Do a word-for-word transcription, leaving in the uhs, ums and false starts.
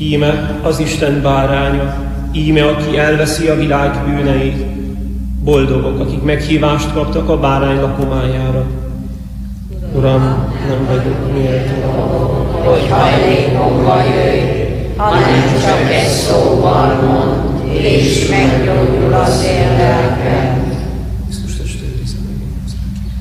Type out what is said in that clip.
Íme az Isten báránya, íme, aki elveszi a világ bűneit. Boldogok, akik meghívást kaptak a bárány lakomájára. Uram, nem vagyok méltó, hogy hajlékomba jöjj, hanem csak egy szóval mondd, és meggyógyul az érlelkem.